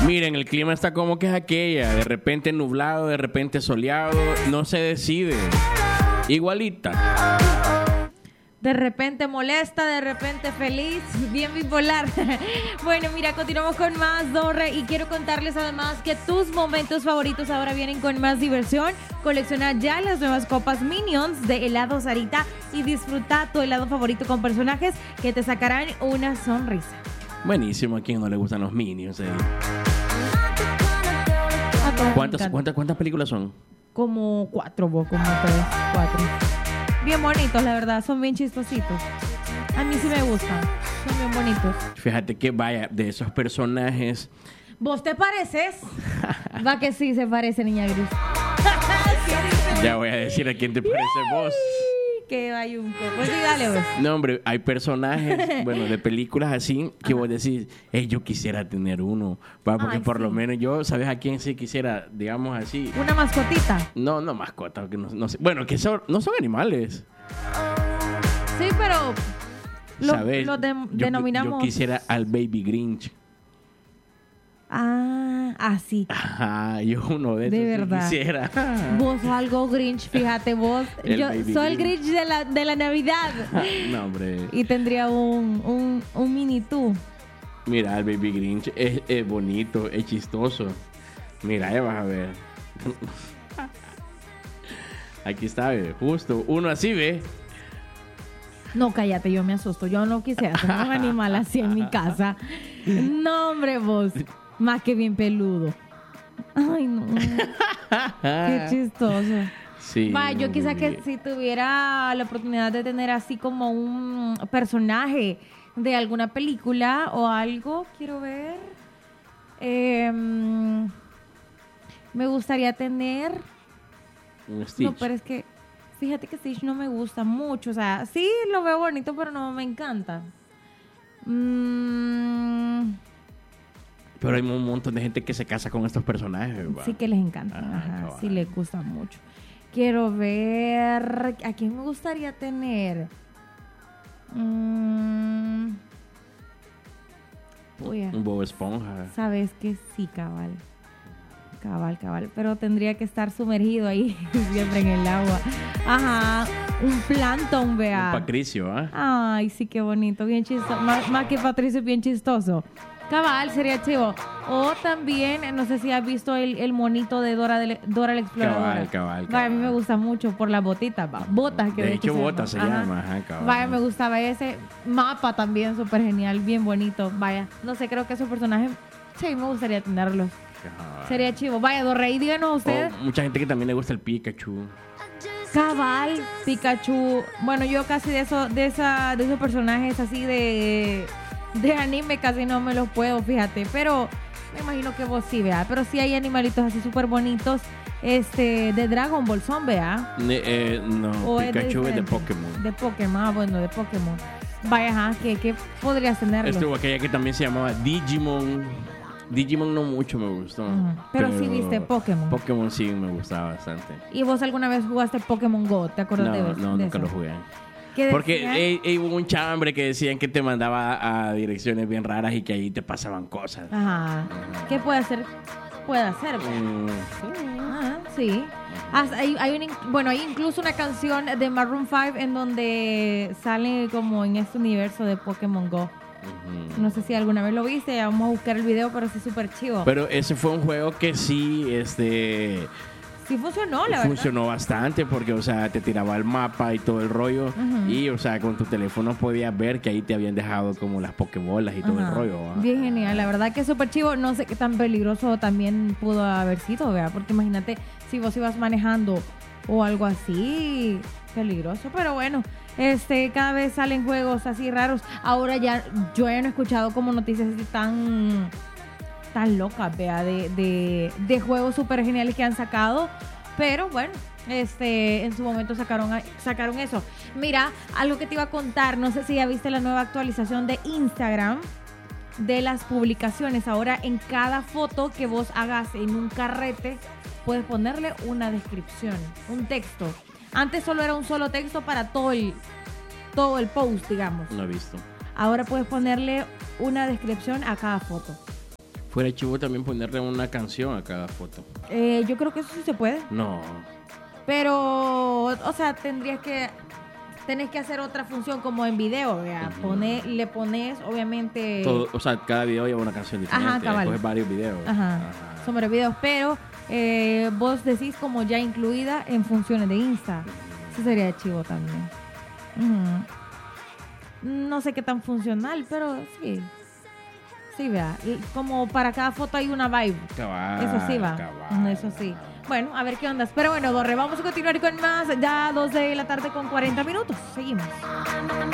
Miren, el clima está como que es aquella. De repente nublado, de repente soleado. No se decide. Igualita. De repente molesta, de repente feliz, bien bipolar. Bueno, mira, continuamos con más, Dorre, y quiero contarles además que tus momentos favoritos ahora vienen con más diversión. Colecciona ya las nuevas copas Minions de helado Sarita y disfruta tu helado favorito con personajes que te sacarán una sonrisa. Buenísimo, a quien no le gustan los Minions. ¿Cuántas películas son? Como 4, vos, como 3, 4. Bien bonitos, la verdad, son bien chistositos. A mí sí me gustan, son bien bonitos. Fíjate que vaya, de esos personajes... ¿Vos te pareces? Va que sí se parece, niña gris. Ya voy a decir a quién te parece vos. Que bayunco. Pues sí, dale vos. No, hombre, hay personajes, bueno, de películas así que vos decís, yo quisiera tener uno. Porque por lo menos yo, ¿sabes a quién sí quisiera, digamos así? ¿Una mascotita? No mascota, porque no sé. Bueno, que no son animales. Sí, pero ¿sabes? denominamos... Yo quisiera al Baby Grinch. Sí. Ajá, yo uno de esos de verdad. Sí quisiera. Vos sos algo Grinch, fíjate vos. Yo soy el Grinch de la Navidad. No, hombre. Y tendría un mini tú. Mira, el Baby Grinch es bonito, es chistoso. Mira, ya vas a ver. Aquí está, ve, justo. Uno así, ve. No, cállate, yo me asusto. Yo no quisiera tener un animal así en mi casa. No, hombre, vos. Más que bien peludo. Ay, no. Qué chistoso. Sí. Yo quizá que si tuviera la oportunidad de tener así como un personaje de alguna película o algo, quiero ver. Me gustaría tener... Un Stitch. No, pero es que... Fíjate que Stitch no me gusta mucho. O sea, sí lo veo bonito, pero no me encanta. Pero hay un montón de gente que se casa con estos personajes, ¿verdad? Sí que les encanta. Ajá, sí les gusta mucho. Quiero ver... ¿A quién me gustaría tener? Un Bob Esponja. Sabes que sí, cabal. Pero tendría que estar sumergido ahí siempre en el agua. Ajá, un plancton, vea. Un Patricio, ¿ah? Ay, sí, qué bonito, bien chistoso. Más que Patricio, bien chistoso. Cabal, sería chivo. O también, no sé si has visto el monito de Dora la Exploradora. Cabal. Vaya, a mí me gusta mucho por las botitas, botas. Que de hecho, botas se llama. Ajá, cabal. Vaya, me gustaba ese mapa también, súper genial, bien bonito. Vaya, no sé, creo que esos personajes, sí, me gustaría tenerlos. Sería chivo. Vaya, Dorrey, díganos usted. Mucha gente que también le gusta el Pikachu. Cabal, Pikachu. Bueno, yo casi de esos personajes así de anime casi no me los puedo, fíjate. Pero me imagino que vos sí, vea. Pero sí hay animalitos así súper bonitos. De Dragon Ball son, vea. No, o Pikachu es de Pokémon. De Pokémon, bueno, de Pokémon. Vaya, ¿qué podrías tenerlo? Estuvo aquella que también se llamaba Digimon. Digimon no mucho me gustó. Pero sí viste Pokémon. Pokémon sí me gustaba bastante. ¿Y vos alguna vez jugaste Pokémon Go? ¿Te acuerdas de eso? No, nunca lo jugué. Porque hubo un chambre que decían que te mandaba a direcciones bien raras y que ahí te pasaban cosas. Ajá. ¿Qué puede hacer? Sí. Hay incluso una canción de Maroon 5 en donde sale como en este universo de Pokémon Go. No sé si alguna vez lo viste, vamos a buscar el video, pero sí es súper chivo. Pero ese fue un juego que sí, sí funcionó, la verdad. Funcionó bastante porque, o sea, te tiraba el mapa y todo el rollo. Y, o sea, con tu teléfono podías ver que ahí te habían dejado como las pokebolas y todo el rollo. Bien genial, la verdad que es súper chivo. No sé qué tan peligroso también pudo haber sido, ¿verdad? Porque imagínate si vos ibas manejando o algo así, peligroso. Pero bueno, cada vez salen juegos así raros. Ahora ya yo ya no he escuchado como noticias así tan locas, vea, de juegos súper geniales que han sacado. Pero bueno, en su momento sacaron eso. Mira, algo que te iba a contar, no sé si ya viste la nueva actualización de Instagram de las publicaciones. Ahora en cada foto que vos hagas en un carrete puedes ponerle una descripción, un texto. Antes solo era un solo texto para todo el post, digamos. No he visto. Ahora puedes ponerle una descripción a cada foto. Fuera chivo también ponerle una canción a cada foto. Yo creo que eso sí se puede. No. Pero, o sea, tenés que hacer otra función como en video, ¿vea? Le pones, obviamente... Todo, o sea, cada video lleva una canción diferente. Ajá, cabal. Coges varios videos. Ajá. Son varios videos, pero vos decís como ya incluida en funciones de Insta. Eso sería chivo también. No sé qué tan funcional, pero sí. Sí, vea. Como para cada foto hay una vibe. Cabal, Eso sí va. cabal. Eso sí. Bueno, a ver qué ondas. Pero bueno, Borre, vamos a continuar con más. Ya 2 de la tarde con 40 minutos. Seguimos.